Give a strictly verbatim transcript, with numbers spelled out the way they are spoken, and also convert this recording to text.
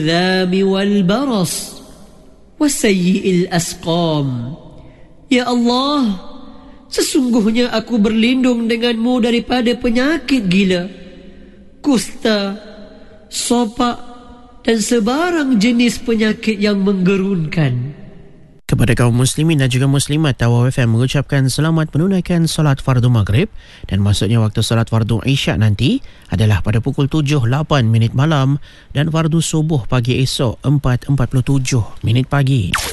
الذام والبرص وسيء الأسقام. Ya Allah, sesungguhnya aku berlindung denganmu daripada penyakit gila, kusta, sopak dan sebarang jenis penyakit yang menggerunkan. Kepada kaum muslimin dan juga muslimat, Tawau F M mengucapkan selamat menunaikan solat fardu maghrib, dan maksudnya waktu solat fardu isyak nanti adalah pada pukul tujuh lapan minit malam dan fardu subuh pagi esok empat empat puluh tujuh minit pagi.